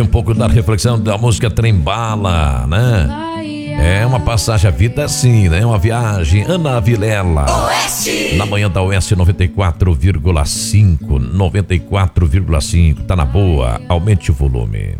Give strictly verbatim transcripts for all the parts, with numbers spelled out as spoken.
aí um pouco da reflexão da música Trembala, né? É uma passagem à vida assim, né? Uma viagem. Ana Vilela. Oeste. Na manhã da Oeste noventa e quatro vírgula cinco. noventa e quatro vírgula cinco. Tá na boa. Aumente o volume.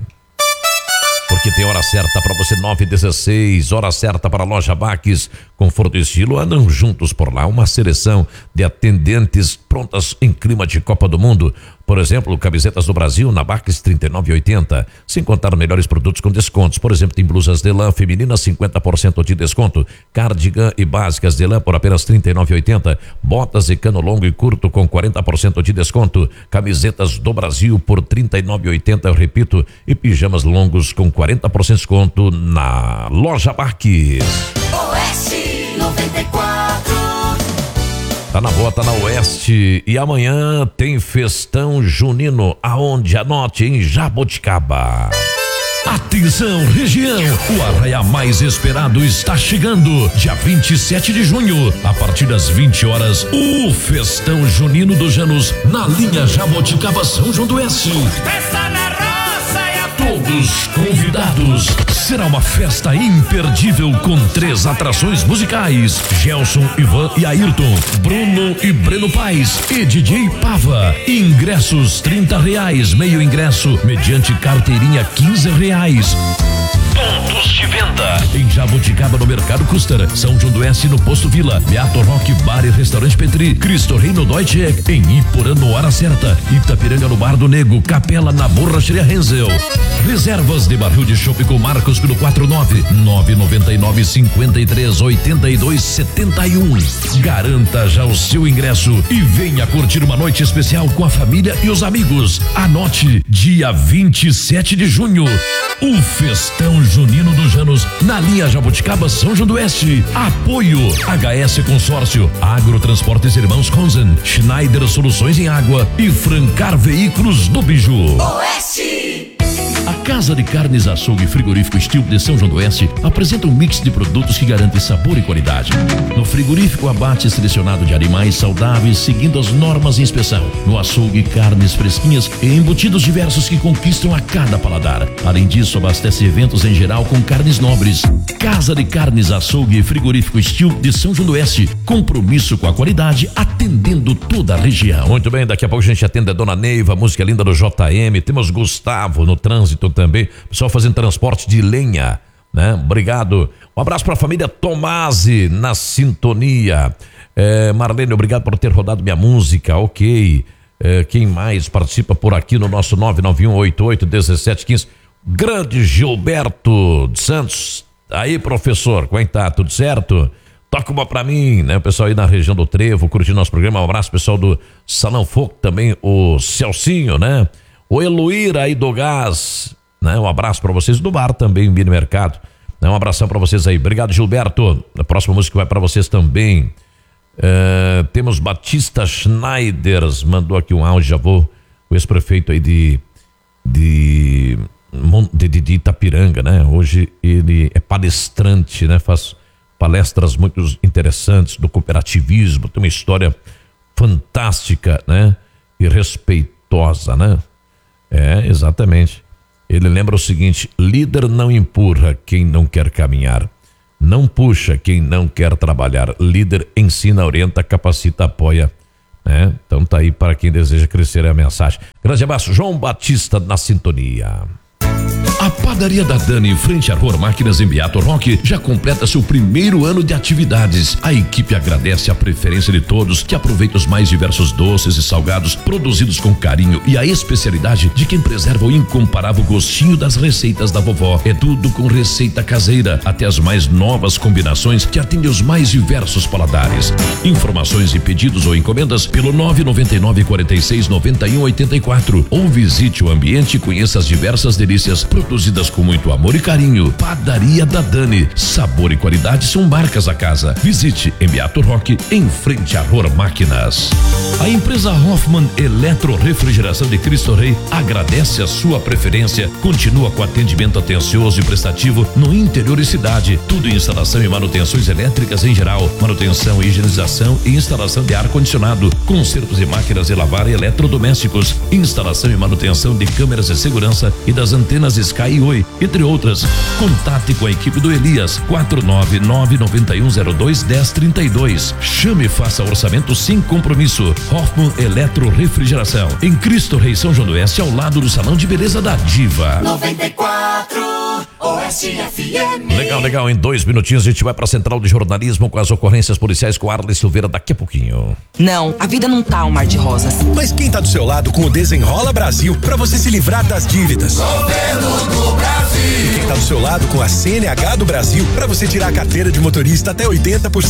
Porque tem hora certa para você, nove e dezesseis, hora certa para a Loja Baques. Conforto e estilo andam juntos por lá. Uma seleção de atendentes prontas em clima de Copa do Mundo. Por exemplo, camisetas do Brasil na Baques trinta e nove e oitenta. Sem contar melhores produtos com descontos. Por exemplo, tem blusas de lã feminina cinquenta por cento de desconto. Cardigan e básicas de lã por apenas trinta e nove e oitenta. Botas de cano longo e curto com quarenta por cento de desconto. Camisetas do Brasil por trinta e nove e oitenta, eu repito. E pijamas longos com quarenta por cento de desconto na Loja Baques. Oeste noventa e quatro. Tá na boa, tá na Oeste. E amanhã tem festão junino. Aonde? Anote, em Jaboticaba. Atenção, região! O arraiá mais esperado está chegando. Dia vinte e sete de junho, a partir das vinte horas, o festão junino dos Janos na linha Jaboticaba São João do Oeste. Festa na roça e a Todos convidados. Será uma festa imperdível com três atrações musicais: Gelson, Ivan e Ayrton, Bruno e Breno Paz e D J Pava. Ingressos trinta reais, meio ingresso, mediante carteirinha quinze reais. Pontos de venda em Jaboticaba, no Mercado Custer, São João do Oeste, no Posto Vila, Beato Rock Bar e Restaurante Petri, Cristo Rei no Deutsche, em Iporã no Hora Certa, Itapiranga no Bar do Nego, Capela na Borracharia Renzel. Reservas de barril de chopp com Marcos pelo quatro nove nove nove nove cinco três oito dois sete um. Garanta já o seu ingresso e venha curtir uma noite especial com a família e os amigos. Anote, dia vinte e sete de junho, o festão junino dos Janos na linha Jaboticaba São João do Oeste. Apoio H S Consórcio, Agrotransportes Irmãos Conzen, Schneider Soluções em Água e Francar Veículos do Biju. Oeste. A Casa de Carnes Açougue Frigorífico Estilo de São João do Oeste apresenta um mix de produtos que garante sabor e qualidade. No frigorífico, abate selecionado de animais saudáveis seguindo as normas de inspeção. No açougue, carnes fresquinhas e embutidos diversos que conquistam a cada paladar. Além disso, abastece eventos em geral com carnes nobres. Casa de Carnes Açougue Frigorífico Estilo de São João do Oeste. Compromisso com a qualidade, atendendo toda a região. Muito bem, daqui a pouco a gente atende a Dona Neiva, música linda do J M. Temos Gustavo no trânsito também, pessoal fazendo transporte de lenha, né? Obrigado. Um abraço para a família Tomasi na sintonia. É, Marlene, obrigado por ter rodado minha música. Ok. É, quem mais participa por aqui no nosso nove nove um oito oito um sete um cinco? Grande Gilberto de Santos. Aí, professor, como é que tá? Tudo certo? Toca uma pra mim, né? O pessoal aí na região do Trevo, curtindo nosso programa. Um abraço, pessoal do Salão Foco também, o Celcinho, né? O Eloir aí do Gás, né? Um abraço para vocês do bar também, o Mini Mercado. Né? Um abração para vocês aí. Obrigado, Gilberto. A próxima música vai para vocês também. É, temos Batista Schneiders, mandou aqui um áudio, já vou. O ex-prefeito aí de, de, de, de Itapiranga, né? Hoje ele é palestrante, né? Faz palestras muito interessantes do cooperativismo, tem uma história fantástica, né? E respeitosa, né? É, exatamente. Ele lembra o seguinte: líder não empurra quem não quer caminhar, não puxa quem não quer trabalhar. Líder ensina, orienta, capacita, apoia, né? Então tá aí para quem deseja crescer, é a mensagem. Grande abraço, João Batista na sintonia. A padaria da Dani, em frente a Ror Máquinas em Beato Roque, já completa seu primeiro ano de atividades. A equipe agradece a preferência de todos que aproveita os mais diversos doces e salgados produzidos com carinho e a especialidade de quem preserva o incomparável gostinho das receitas da vovó. É tudo com receita caseira, até as mais novas combinações que atendem os mais diversos paladares. Informações e pedidos ou encomendas pelo nove nove nove, quarenta e seis, noventa e um, oitenta e quatro ou visite o ambiente e conheça as diversas delícias produzidas produzidas com muito amor e carinho. Padaria da Dani, sabor e qualidade são marcas da casa. Visite em Beato Roque, em frente a Ror Máquinas. A empresa Hoffman Eletro Refrigeração de Cristo Rei agradece a sua preferência. Continua com atendimento atencioso e prestativo no interior e cidade. Tudo em instalação e manutenções elétricas em geral, manutenção, higienização e instalação de ar-condicionado, consertos de máquinas de lavar e eletrodomésticos, instalação e manutenção de câmeras de segurança e das antenas Sky e Oi, entre outras. Contate com a equipe do Elias, quatro nove nove nove um zero dois um zero três dois. Chame e faça orçamento sem compromisso. Hoffman Eletro Refrigeração, em Cristo Rei, São João do Oeste, ao lado do Salão de Beleza da Diva. noventa e quatro Oeste F M. Legal, legal. Em dois minutinhos a gente vai pra Central de Jornalismo com as ocorrências policiais com Arley Silveira daqui a pouquinho. Não, a vida não tá um mar de rosas. Mas quem tá do seu lado com o Desenrola Brasil pra você se livrar das dívidas? Governo do Brasil. Quem tá do seu lado com a C N H do Brasil pra você tirar a carteira de motorista até oitenta por cento